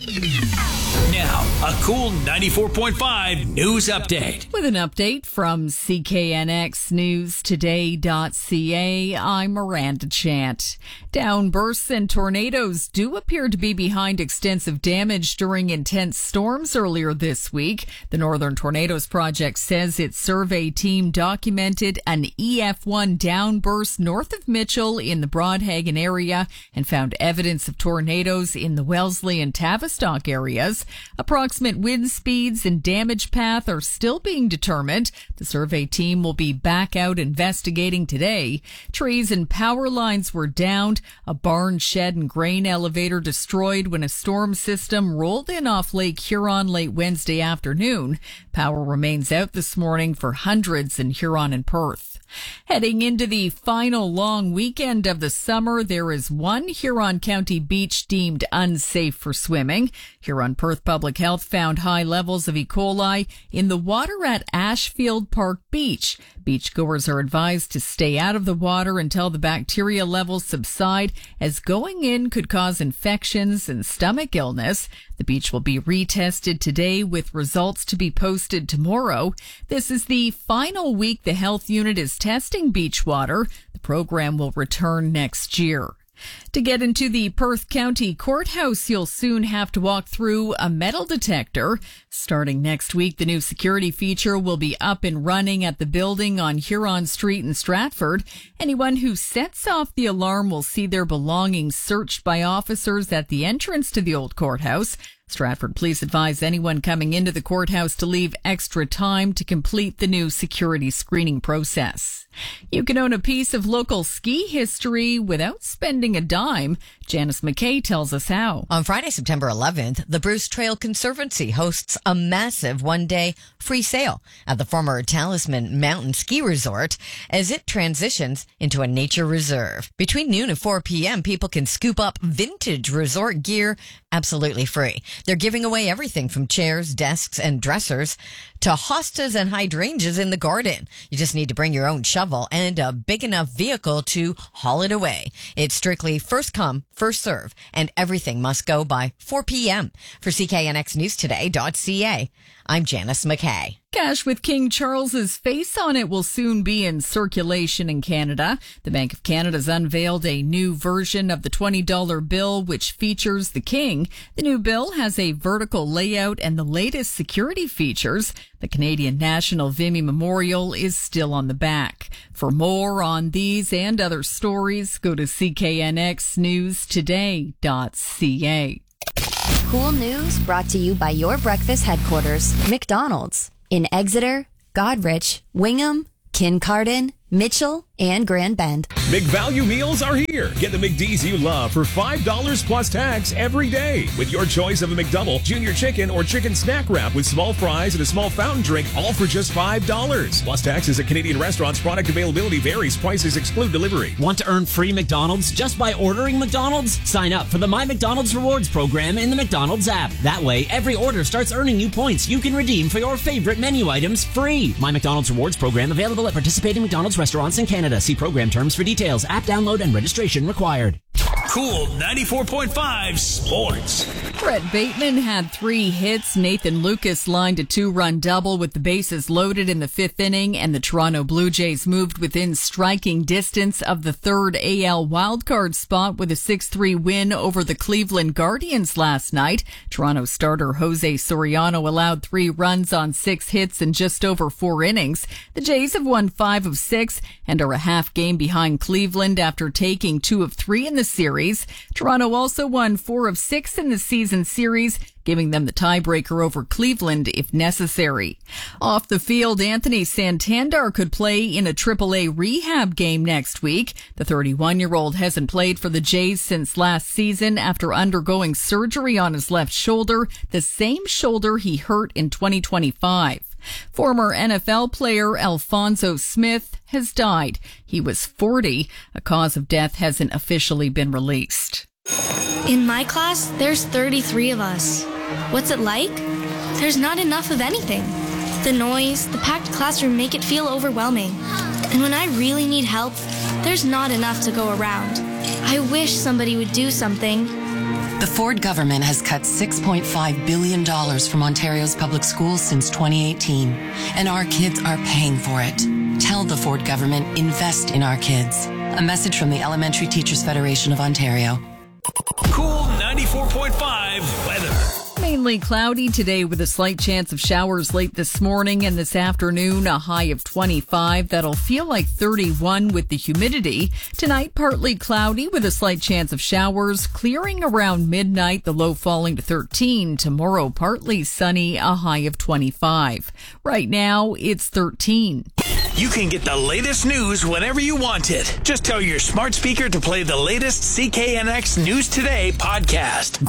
Now, a cool 94.5 news update. With an update from CKNXNewsToday.ca, I'm Miranda Chant. Downbursts and tornadoes do appear to be behind extensive damage during intense storms earlier this week. The Northern Tornadoes Project says its survey team documented an EF1 downburst north of Mitchell in the Broadhaven area and found evidence of tornadoes in the Wellesley and Tavistock areas. Approximate wind speeds and damage path are still being determined. The survey team will be back out investigating today. Trees and power lines were downed. A barn, shed, and grain elevator destroyed when a storm system rolled in off Lake Huron late Wednesday afternoon. Power remains out this morning for hundreds in Huron and Perth. Heading into the final long weekend of the summer, there is one Huron County beach deemed unsafe for swimming. Huron Perth Public Health found high levels of E. coli in the water at Ashfield Park Beach. Beachgoers are advised to stay out of the water until the bacteria levels subside, as going in could cause infections and stomach illness. The beach will be retested today with results to be posted tomorrow. This is the final week the health unit is testing beach water. The program will return next year. To get into the Perth County Courthouse, you'll soon have to walk through a metal detector. Starting next week, the new security feature will be up and running at the building on Huron Street in Stratford. Anyone who sets off the alarm will see their belongings searched by officers at the entrance to the old courthouse. Stratford Police advise anyone coming into the courthouse to leave extra time to complete the new security screening process. You can own a piece of local ski history without spending a dime. Janice McKay tells us how. On Friday, September 11th, the Bruce Trail Conservancy hosts a massive one-day free sale at the former Talisman Mountain Ski Resort as it transitions into a nature reserve. Between noon and 4 p.m., people can scoop up vintage resort gear absolutely free. They're giving away everything from chairs, desks, and dressers to hostas and hydrangeas in the garden. You just need to bring your own shovel and a big enough vehicle to haul it away. It's strictly first come, first serve, and everything must go by 4 p.m. For CKNXNewsToday.ca, I'm Janice McKay. Cash with King Charles's face on it will soon be in circulation in Canada. The Bank of Canada's unveiled a new version of the $20 bill, which features the King. The new bill has a vertical layout and the latest security features. The Canadian National Vimy Memorial is still on the back. For more on these and other stories, go to CKNXNewsToday.ca. Cool news brought to you by your breakfast headquarters, McDonald's. In Exeter, Godrich, Wingham, Kincardine, Mitchell, and Grand Bend. Big value meals are here. Get the McD's you love for $5 plus tax every day with your choice of a McDouble, junior chicken, or chicken snack wrap with small fries and a small fountain drink, all for just $5. Plus taxes at Canadian restaurants. Product availability varies. Prices exclude delivery. Want to earn free McDonald's just by ordering McDonald's? Sign up for the My McDonald's Rewards program in the McDonald's app. That way, every order starts earning you points you can redeem for your favorite menu items free. My McDonald's Rewards program available at participating McDonald's restaurants in Canada. See program terms for details. App download and registration required. Cool 94.5 Sports. Brett Bateman had 3 hits. Nathan Lucas lined a 2-run double with the bases loaded in the 5th inning, and the Toronto Blue Jays moved within striking distance of the 3rd AL wildcard spot with a 6-3 win over the Cleveland Guardians last night. Toronto starter Jose Soriano allowed 3 runs on 6 hits in just over 4 innings. The Jays have won 5 of 6 and are a half game behind Cleveland after taking 2 of 3 in the series. Toronto also won 4 of 6 in the season series, giving them the tiebreaker over Cleveland if necessary. Off the field, Anthony Santander could play in a AAA rehab game next week. The 31-year-old hasn't played for the Jays since last season after undergoing surgery on his left shoulder, the same shoulder he hurt in 2025. Former NFL player Alphonso Smith has died. He was 40. A cause of death hasn't officially been released. In my class, there's 33 of us. What's it like? There's not enough of anything. The noise, the packed classroom make it feel overwhelming. And when I really need help, there's not enough to go around. I wish somebody would do something. The Ford government has cut $6.5 billion from Ontario's public schools since 2018, and our kids are paying for it. Tell the Ford government, invest in our kids. A message from the Elementary Teachers Federation of Ontario. Cool 94.5 weather. Mainly cloudy today with a slight chance of showers late this morning and this afternoon, a high of 25. That'll feel like 31 with the humidity. Tonight, partly cloudy with a slight chance of showers, clearing around midnight, the low falling to 13. Tomorrow, partly sunny, a high of 25. Right now, it's 13. You can get the latest news whenever you want it. Just tell your smart speaker to play the latest CKNX News Today podcast.